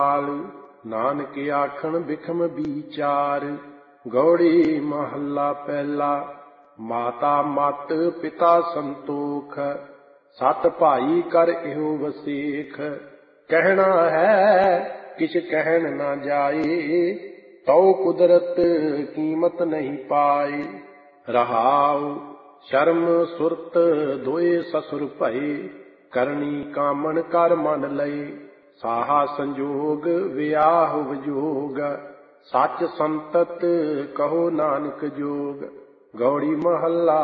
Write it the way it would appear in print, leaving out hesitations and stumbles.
नानक आखन बिखम विचार। गौड़ी महला पहला। माता मत पिता संतोख, सत भाई कर इहो वसेख। कहना है किछ कहन न जाए, तौ कुदरत कीमत नहीं पाए। रहाउ शर्म सुरत दोए ससुर भये, करनी कामन कर मन लए। साहा संजोग वियाह विजोग, सच संतत कहो नानक जोग। गौड़ी महला